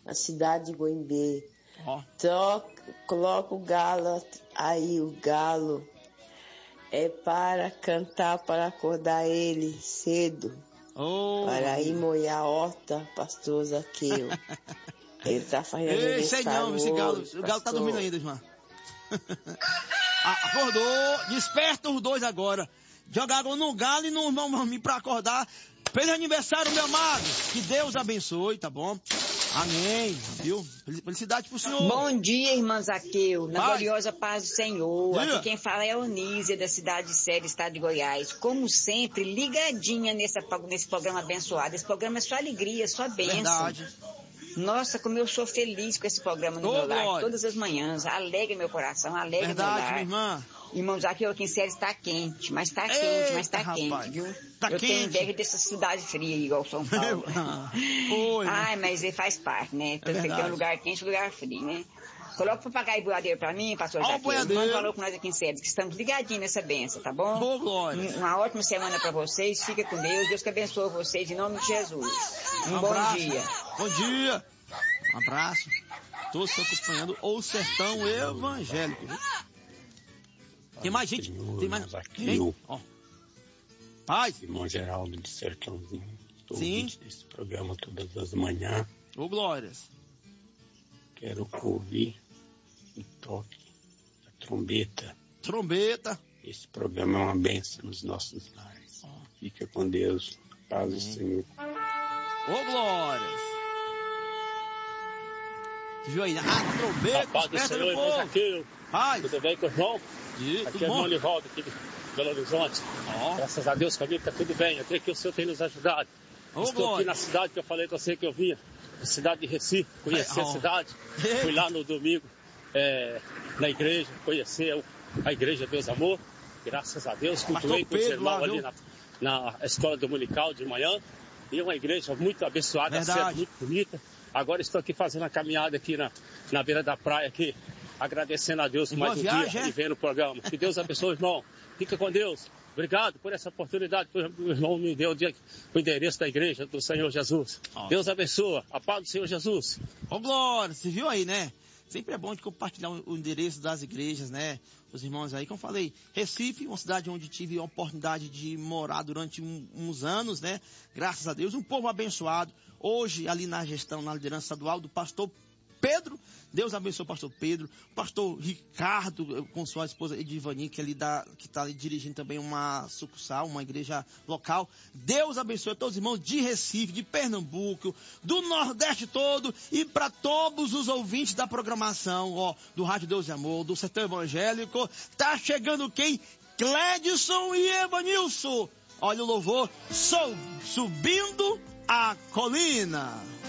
na cidade de Goimbê. Ó. Coloca o galo aí, o galo é para cantar, para acordar ele cedo, para ir molhar a horta, pastor Zaqueu. Ele tá fazendo Ei, sei não, aniversário esse galo. hoje, O galo tá pastor. dormindo ainda, irmã. Acordou, desperta os dois agora. Joga água no galo e no mamãe pra acordar. Feliz aniversário, meu amado. Que Deus abençoe, tá bom? Amém, viu? Felicidade pro senhor. Bom dia, irmã Zaqueu. Na gloriosa paz do Senhor. Dia. Aqui quem fala é a Onísia, da cidade de Sério, estado de Goiás. Como sempre, ligadinha nesse programa abençoado. Esse programa é só alegria, só bênção. Verdade. Nossa, como eu sou feliz com esse programa no meu lar, todas as manhãs. Alegra meu coração, alegra meu lar. Verdade, minha irmã. Irmão Zaqueu, aqui em Sério está quente, mas está quente, viu? Tá eu quente. tenho inveja dessa cidade fria, igual São Paulo. Ai, mas ele faz parte, né? Tem que ter um lugar quente e um lugar frio, né? Coloca o papagaio boiadeiro pra mim, pastor Zaqueu. O irmão falou com nós aqui em Sério, que estamos ligadinhos nessa benção, tá bom? Boa glória. Uma ótima semana pra vocês, fica com Deus, Deus que abençoe vocês, em nome de Jesus. Um bom dia. Bom dia. Um abraço. Todos acompanhando o Sertão Evangélico, viu? Tem mais gente? Tem mais aqui. Ó. Paz. Irmão Geraldo de Sertãozinho. Sim. Esse programa todas as manhãs. Ô, glórias. Quero ouvir o toque da trombeta. Trombeta. Esse programa é uma bênção nos nossos lares. Fica com Deus. Paz do Senhor. Ô, glórias. Você viu aí? Trombeta. Paz do Senhor, irmão Zaqueu. Paz. Tudo bem com o irmão? Aqui é o irmão Nivaldo, aqui de Belo Horizonte. Graças a Deus comigo está tudo bem. Até que o Senhor tem nos ajudado. Estou aqui na cidade que eu falei com você que eu vinha. A cidade de Recife. Conheci a cidade. Fui lá no domingo na igreja. Conhecer a igreja Deus Amor. Graças a Deus. Cultuei com os irmãos ali na escola dominical de manhã. E é uma igreja muito abençoada, muito bonita. Agora estou aqui fazendo a caminhada aqui na beira da praia aqui. Agradecendo a Deus por mais um dia e vendo o programa. Que Deus abençoe, irmão. Fica com Deus. Obrigado por essa oportunidade. O irmão me deu o endereço da igreja do Senhor Jesus. Deus abençoe. A paz do Senhor Jesus. Ô, glória. Você viu aí, né? Sempre é bom de compartilhar o endereço das igrejas, né? Os irmãos aí, como eu falei, Recife, uma cidade onde tive a oportunidade de morar durante uns anos, né? Graças a Deus, um povo abençoado. Hoje, ali na gestão, na liderança estadual do pastor Pedro, Deus abençoe o pastor Pedro, o pastor Ricardo, com sua esposa Edivani, que está ali dirigindo também uma sucursal, uma igreja local. Deus abençoe a todos os irmãos de Recife, de Pernambuco, do Nordeste todo e para todos os ouvintes da programação, do Rádio Deus e Amor, do Sertão Evangélico. Tá chegando quem? Clédson e Evanilson. Olha o louvor, subindo a colina.